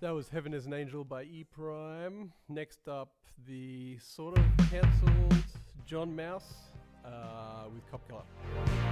That was Heaven is an Angel by E Prime. Next up, the sort of cancelled John Mouse with Cop Killer.